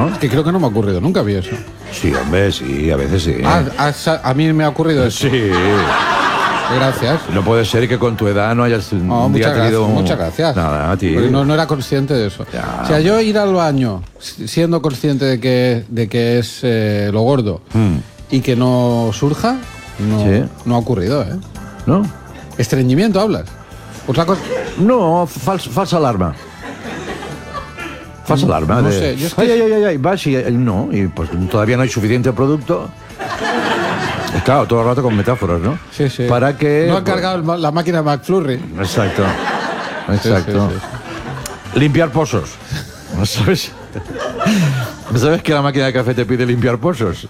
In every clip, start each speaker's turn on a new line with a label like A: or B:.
A: ¿no?
B: Es que creo que no me ha ocurrido nunca vi eso.
A: Sí, hombre, sí, a veces sí.
B: A mí me ha ocurrido eso.
A: Sí.
B: Gracias.
A: No puede ser que con tu edad no hayas
B: Muchas gracias.
A: Nada, a ti.
B: Porque no era consciente de eso.
A: Ya.
B: O sea, yo ir al baño siendo consciente de que es lo gordo y que no surja, no ha ocurrido, ¿eh?
A: ¿No?
B: Estreñimiento, hablas. Otra cosa.
A: No, falsa alarma. Falsa alarma.
B: No sé, yo es que...
A: Ay, vas y no, y pues todavía no hay suficiente producto. Claro, todo el rato con metáforas, ¿no?
B: Sí, sí.
A: Para que...
B: No ha cargado la máquina de McFlurry.
A: Exacto.
B: Sí.
A: Limpiar pozos. ¿Sabes? ¿Sabes que la máquina de café te pide limpiar pozos?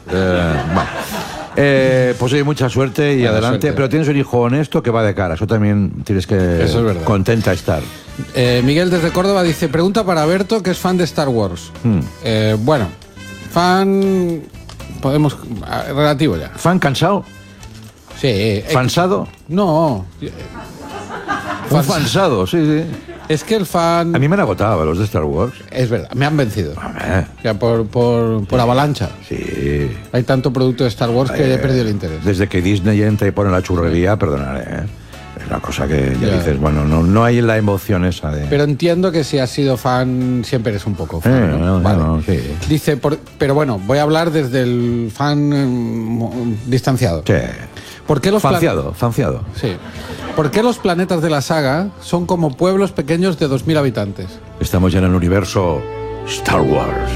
A: Pues oye, mucha suerte y adelante. Suerte. Pero tienes un hijo honesto que va de cara. Eso también tienes que...
B: Eso es verdad.
A: Contenta estar.
B: Miguel desde Córdoba dice, pregunta para Berto, que es fan de Star Wars. Bueno, fan... Podemos... relativo ya.
A: ¿Fan cansado?
B: Sí.
A: ¿Fansado?
B: No.
A: Un fansado, sí.
B: Es que el fan...
A: A mí me han agotado los de Star Wars.
B: Es verdad, me han vencido. O sea, por avalancha.
A: Sí.
B: Hay tanto producto de Star Wars que he perdido el interés.
A: Desde que Disney entra y pone la churrería, perdonaré, es una cosa que ya dices, bueno, no hay la emoción esa de...
B: Pero entiendo que si has sido fan, siempre eres un poco fan, ¿no? Vale.
A: Sí.
B: Dice, pero bueno, voy a hablar desde el fan distanciado.
A: Sí.
B: ¿Por qué los
A: fanciado.
B: Sí. ¿Por qué los planetas de la saga son como pueblos pequeños de 2.000 habitantes?
A: Estamos ya en el universo Star Wars.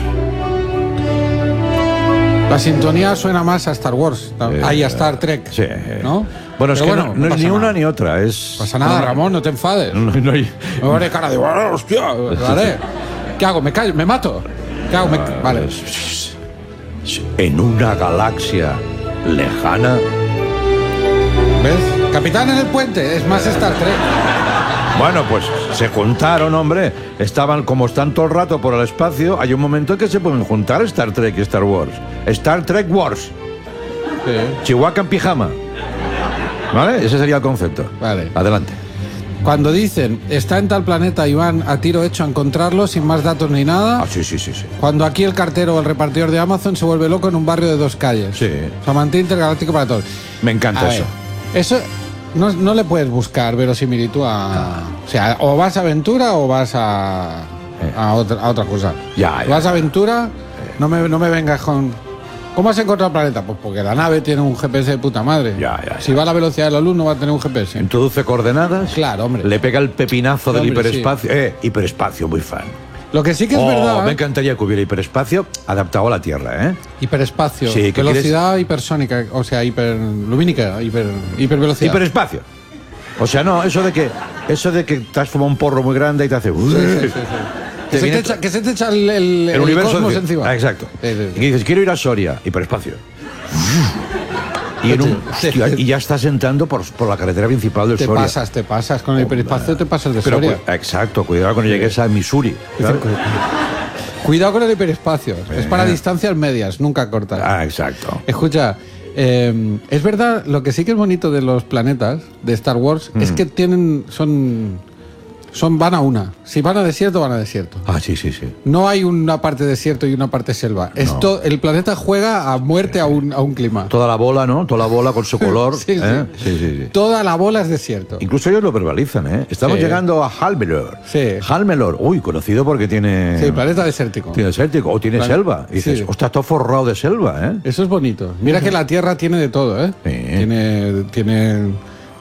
B: La sintonía suena más a Star Wars, a Star Trek,
A: sí.
B: ¿no?
A: Bueno, es que no es ni
B: nada.
A: Una ni otra, es...
B: No pasa nada, Ramón, no te enfades.
A: No hay...
B: Me haré cara de... ¡Hostia! ¿Vale? ¿Qué hago? ¿Me callo? ¿Me mato? ¿Qué hago? Vale.
A: En una galaxia lejana...
B: ¿Ves? Capitán en el puente, es más Star Trek.
A: Bueno, pues se juntaron, hombre. Estaban, como están todo el rato por el espacio, hay un momento en que se pueden juntar Star Trek y Star Wars. Star Trek Wars.
B: Sí.
A: Chihuahua en pijama. ¿Vale? Ese sería el concepto.
B: Vale.
A: Adelante.
B: Cuando dicen, está en tal planeta y van a tiro hecho a encontrarlo sin más datos ni nada.
A: Ah, sí.
B: Cuando aquí el cartero o el repartidor de Amazon se vuelve loco en un barrio de 2 calles.
A: Sí.
B: O sea, mantiene intergaláctico para todos.
A: Me encanta eso.
B: Eso no le puedes buscar verosimilitud a... O sea, o vas a aventura o vas a otra cosa.
A: Ya.
B: Vas a aventura, no me vengas con... ¿Cómo has encontrado el planeta? Pues porque la nave tiene un GPS de puta madre.
A: Ya.
B: Si va a la velocidad de la luz no va a tener un GPS.
A: Introduce coordenadas.
B: Claro, hombre.
A: Le pega el pepinazo del hiperespacio.
B: Sí.
A: Hiperespacio, muy fan.
B: Lo que sí que es verdad...
A: Me encantaría que hubiera hiperespacio adaptado a la Tierra, ¿eh?
B: Hiperespacio.
A: Sí,
B: velocidad hipersónica, o sea, hiperlumínica, hipervelocidad.
A: Hiperespacio. O sea, no, eso de que te has fumado un porro muy grande y te hace...
B: Sí. Que se te echa el
A: universo
B: cosmos encima.
A: Ah, exacto.
B: Sí.
A: Y dices, quiero ir a Soria, hiperespacio. Y ya estás entrando por la carretera principal del Soria.
B: Te pasas con el hiperespacio, te pasas de Soria.
A: Exacto, cuidado cuando llegues a Missouri.
B: Cuidado con el hiperespacio. Es para distancias medias, nunca cortas.
A: Ah, exacto.
B: Escucha, es verdad, lo que sí que es bonito de los planetas de Star Wars es que van a una. Si van a desierto, van a desierto.
A: Ah, sí.
B: No hay una parte desierto y una parte selva.
A: No.
B: El planeta juega a muerte a un clima.
A: Toda la bola, ¿no? Toda la bola con su color.
B: Sí. Toda la bola es desierto.
A: Incluso ellos lo verbalizan, ¿eh? Estamos llegando a Halmelor.
B: Sí.
A: Halmelor. Uy, conocido porque tiene...
B: Sí, planeta desértico.
A: Tiene desértico o tiene selva. Y dices, ostras, todo forrado de selva, ¿eh?
B: Eso es bonito. Mira que la Tierra tiene de todo, ¿eh?
A: Sí.
B: Tiene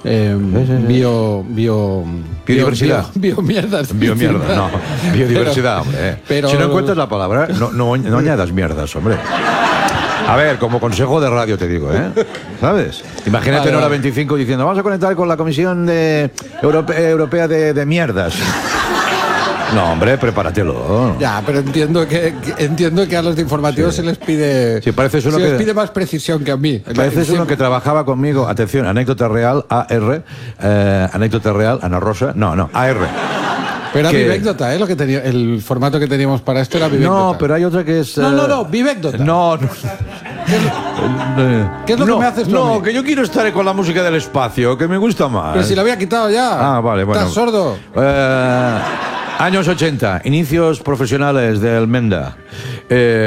A: biodiversidad.
B: Biomierda,
A: no. Biodiversidad, hombre.
B: Pero,
A: si no encuentras la palabra, no añadas mierdas, hombre. A ver, como consejo de radio te digo, ¿eh? ¿Sabes? Imagínate en hora 25 diciendo, vamos a conectar con la Comisión Europea de Mierdas. No, hombre, prepáratelo.
B: Ya, pero entiendo que a los de informativos se les pide...
A: Sí, pareces uno
B: les pide más precisión que a mí.
A: Pareces uno que trabajaba conmigo, atención, anécdota real, AR, anécdota real, Ana Rosa, no, AR.
B: Pero era Vivécdota, ¿eh? Lo que tenía, el formato que teníamos para esto era Vivécdota.
A: No, pero hay otra que es...
B: No, Vivécdota.
A: No.
B: ¿Qué es lo que me haces tú a mí?
A: No, que yo quiero estar con la música del espacio, que me gusta más.
B: Pero si la había quitado ya.
A: Ah, vale, bueno.
B: ¿Estás sordo?
A: Años 80, inicios profesionales del Menda.